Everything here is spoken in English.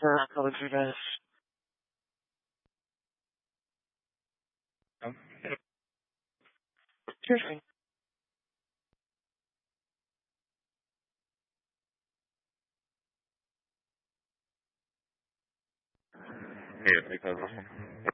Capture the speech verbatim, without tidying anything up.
for calling you guys. Um, Sure thing. Yeah, because